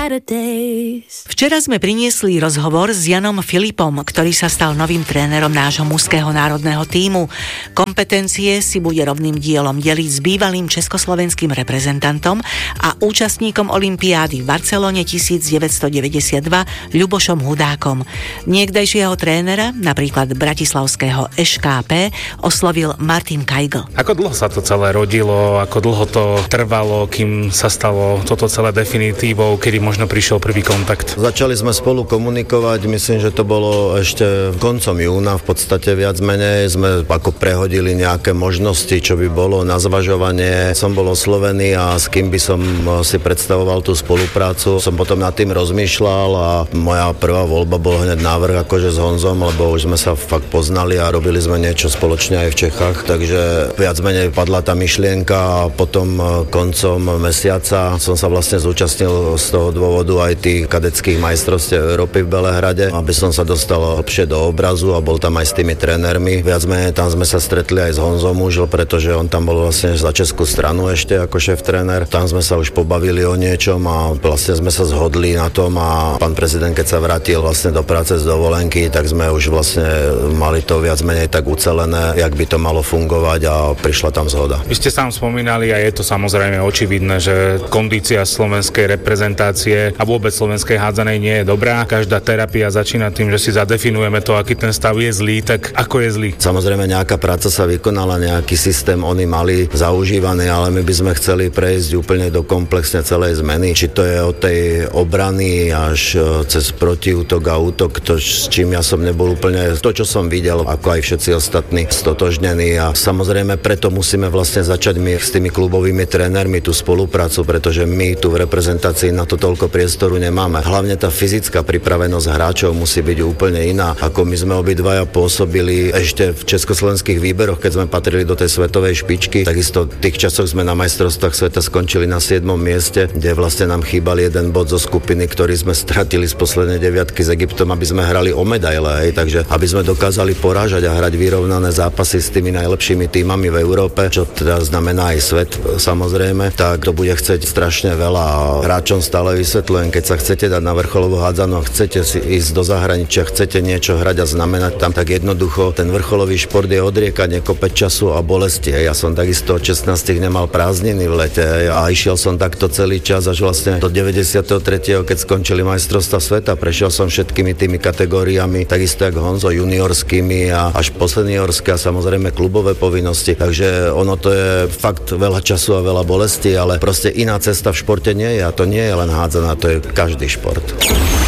Saturdays. Včera sme priniesli rozhovor s Janom Filipom, ktorý sa stal novým trénerom nášho mužského národného tímu. Kompetencie si bude rovným dielom deliť s bývalým československým reprezentantom a účastníkom olympiády v Barcelone 1992 Ľubošom Hudákom. Niekdajšieho trénera, napríklad bratislavského ŠKP, oslovil Martin Kajgl. Ako dlho sa to celé rodilo, ako dlho to trvalo, kým sa stalo toto celé definitívou, kedy možno prišiel prvý kontakt? Začali sme spolu komunikovať, myslím, že to bolo ešte koncom júna, v podstate viac menej sme ako prehodili nejaké možnosti, čo by bolo na zvažovanie. Som bol oslovený a s kým by som si predstavoval tú spoluprácu. Som potom nad tým rozmýšľal a moja prvá voľba bol hneď návrh akože s Honzom, lebo už sme sa fakt poznali a robili sme niečo spoločne aj v Čechách, takže viac menej padla tá myšlienka a potom koncom mesiaca som sa vlastne zúčastnil z toho dôvodu aj tých kadeckých majstrovstiev Európy v Belehrade, aby som sa dostal hlbšie do obrazu a bol tam aj s tými trénermi. Viac menej tam sme sa stretli aj s Honzom už, pretože on tam bol vlastne za českú stranu ešte ako šéf-tréner. Tam sme sa už pobavili o niečom a vlastne sme sa zhodli na tom a pán prezident, keď sa vrátil vlastne do práce z dovolenky, tak sme už vlastne mali to viac menej tak ucelené, jak by to malo fungovať a prišla tam zhoda. Vy ste sám spomínali a je to samozrejme očividné, že kondícia slovenskej reprezentácie a vôbec slovenskej hádzanej nie je dobrá. Každá terapia začína tým, že si zadefinujeme to, aký ten stav je zlý, tak ako je zlý? Samozrejme nejaká práca sa vykonala, nejaký systém oni mali zaužívaný, ale my by sme chceli prejsť úplne do komplexne celej zmeny. Či to je od tej obrany až cez protiútok a útok, to, s čím ja som nebol úplne to, čo som videl, ako aj všetci ostatní stotožnení a samozrejme preto musíme vlastne začať my s tými klubovými trénermi tú spoluprácu, pretože my tu v reprezentácii na to toľko priestoru nemáme. Hlavne tá fyzická pripravenosť hráčov musí byť úplne iná. Ako my sme obidvaja pôsobili ešte v československých výberoch, keď sme patrili do tej svetovej špičky, takisto v tých časoch sme na majstrovstvách sveta skončili na 7. mieste, kde vlastne nám chýbal jeden bod zo skupiny, ktorý sme stratili z poslednej deviatky s Egyptom, aby sme hrali o medaile, takže aby sme dokázali porážať a hrať vyrovnané zápasy s tými najlepšími tímami v Európe, čo teda znamená aj svet samozrejme, tak to bude chcieť strašne veľa a hráčom stále vysvetľujem, keď sa chcete dať na vrcholovú hádzanú a chcete si ísť do zahraničia, chcete niečo hrať a znamenať tam, tak jednoducho ten vrcholový šport je odriekanie kopec času a bolesti. Ja som takisto od 16 nemal prázdniny v lete a išiel som takto celý čas až vlastne do 93. keď skončili majstrovstvá sveta, prešiel som všetkými tými kategóriami, takisto jak Honzo, juniorskými a až po seniorské a samozrejme klubové povinnosti. Takže ono to je fakt veľa času a veľa bolesti, ale proste iná cesta v športe nie je a to nie je len hádzaná, to je každý šport.